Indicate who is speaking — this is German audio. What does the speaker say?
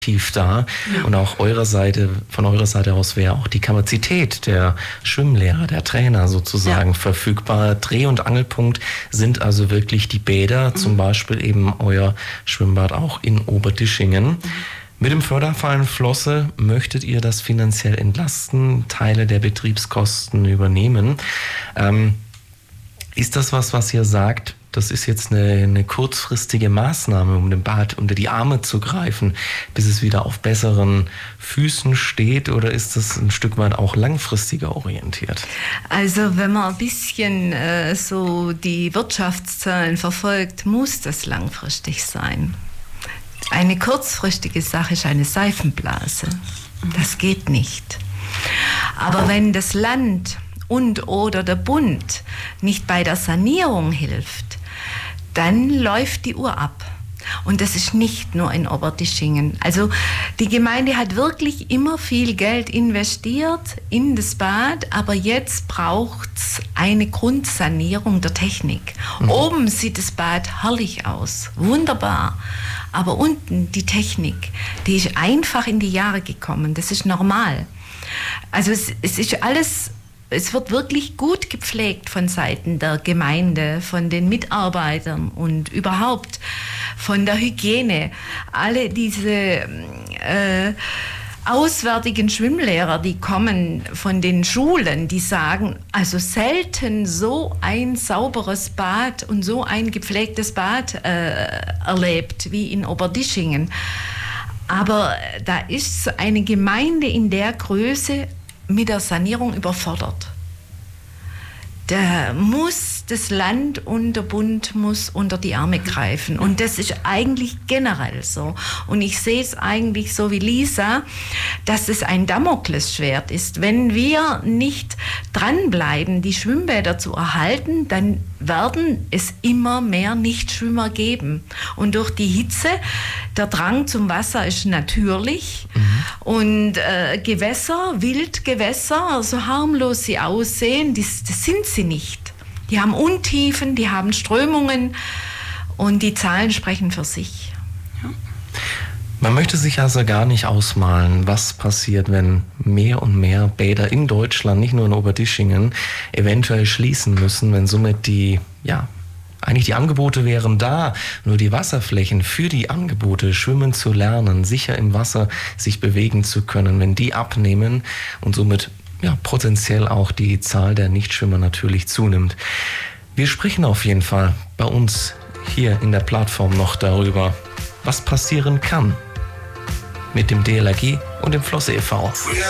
Speaker 1: tief da. Ja. Und auch von eurer Seite aus wäre auch die Kapazität der Schwimmlehrer, der Trainer sozusagen verfügbar. Dreh- und Angelpunkt sind also wirklich die Bäder, zum Beispiel eben euer Schwimmbad auch in Oberdischingen. Mit dem Förderverein Flosse möchtet ihr das finanziell entlasten, Teile der Betriebskosten übernehmen. Ist das was ihr sagt, das ist jetzt eine kurzfristige Maßnahme, um dem Bad unter die Arme zu greifen, bis es wieder auf besseren Füßen steht, oder ist das ein Stück weit auch langfristiger orientiert?
Speaker 2: Also wenn man ein bisschen so die Wirtschaftszahlen verfolgt, muss das langfristig sein. Eine kurzfristige Sache ist eine Seifenblase. Das geht nicht. Aber wenn das Land und/oder der Bund nicht bei der Sanierung hilft, dann läuft die Uhr ab. Und das ist nicht nur in Oberdischingen. Also die Gemeinde hat wirklich immer viel Geld investiert in das Bad, aber jetzt braucht es eine Grundsanierung der Technik. Oben sieht das Bad herrlich aus, wunderbar. Aber unten die Technik, die ist einfach in die Jahre gekommen. Das ist normal. Also es ist alles... Es wird wirklich gut gepflegt von Seiten der Gemeinde, von den Mitarbeitern und überhaupt von der Hygiene. Alle diese auswärtigen Schwimmlehrer, die kommen von den Schulen, die sagen, also selten so ein sauberes Bad und so ein gepflegtes Bad erlebt wie in Oberdischingen. Aber da ist eine Gemeinde in der Größe mit der Sanierung überfordert. Da muss das Land und der Bund muss unter die Arme greifen. Und das ist eigentlich generell so. Und ich sehe es eigentlich so wie Lisa, dass es ein Damoklesschwert ist. Wenn wir nicht dranbleiben, die Schwimmbäder zu erhalten, dann werden es immer mehr Nichtschwimmer geben. Und durch die Hitze, der Drang zum Wasser ist natürlich. Und Gewässer, Wildgewässer, so harmlos sie aussehen, das sind sie nicht. Die haben Untiefen, die haben Strömungen und die Zahlen sprechen für sich. Ja.
Speaker 1: Man möchte sich also gar nicht ausmalen, was passiert, wenn mehr und mehr Bäder in Deutschland, nicht nur in Oberdischingen, eventuell schließen müssen, wenn somit eigentlich die Angebote wären da, nur die Wasserflächen für die Angebote, schwimmen zu lernen, sicher im Wasser sich bewegen zu können, wenn die abnehmen und somit potenziell auch die Zahl der Nichtschwimmer natürlich zunimmt. Wir sprechen auf jeden Fall bei uns hier in der Plattform noch darüber, was passieren kann mit dem DLRG und dem Flosse e.V.